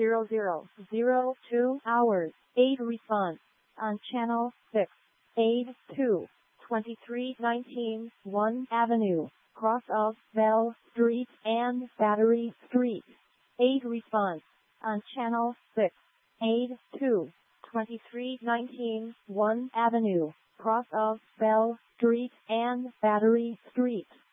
0002 hours. 8 response on channel 6. Aid 2. 2319 1 Avenue, cross of Bell Street and Battery Street. 8 response on channel 6. Aid 2. 2319 1 Avenue, cross of Bell Street and Battery Street.